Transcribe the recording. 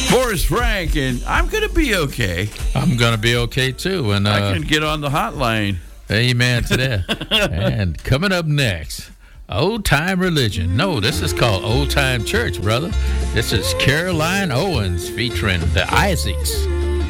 Forrest Frank, and I'm going to be okay. I'm going to be okay, too. And I can get on the hotline. Amen to that. And coming up next, Old Time Religion. No, this is called Old Time Church, brother. This is Caroline Owens featuring the Isaacs.